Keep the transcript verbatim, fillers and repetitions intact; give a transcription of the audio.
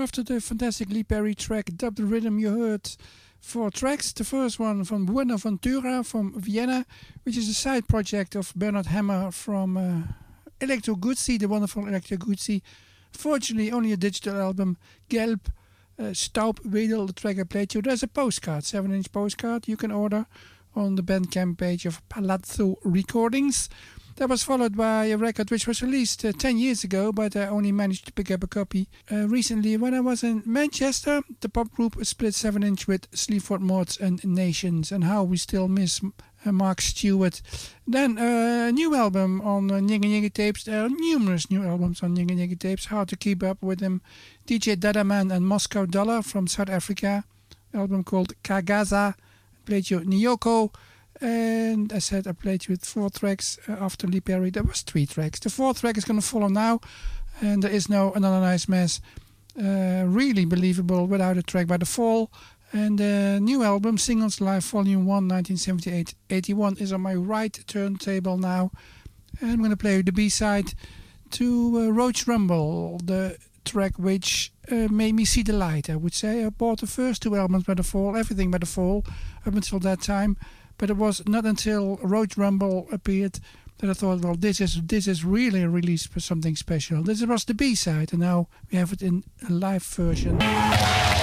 after the fantastic Lee Perry track Dub the Rhythm, you heard four tracks. The first one from Buenaventura from Vienna, which is a side project of Bernard Hammer from uh, Electro Guzzi, the wonderful Electro Guzzi. Fortunately, only a digital album. Gelb, uh, Staubwedel, the track I played you. There's a postcard, seven inch postcard you can order on the Bandcamp page of Palazzo Recordings. That was followed by a record which was released uh, ten years ago, but I only managed to pick up a copy uh, recently when I was in Manchester. The pop group split seven inch with Sleaford Mods and Nations, and how we still miss uh, Mark Stewart. Then a uh, new album on uh, Nyinga Nyinga Tapes. There are numerous new albums on Nyinga Nyinga Tapes. Hard to keep up with them. D J Dadaman and Moscow Dollar from South Africa. Album called Kagaza. Played you Nyoko. And I said I played with four tracks uh, after Lee Perry. There was three tracks. The fourth track is going to follow now. And there is no Another Nice Mess. Uh, really believable without a track by The Fall. And the new album, Singles Live Volume one, nineteen seventy-eight eighty-one, is on my right turntable now. And I'm going to play the B-side to uh, Roach Rumble, the track which uh, made me see the light, I would say. I bought the first two albums by The Fall, everything by The Fall, up until that time. But it was not until Roach Rumble appeared that I thought, well, this is this is really a release for something special. This was the B-side, and now we have it in a live version.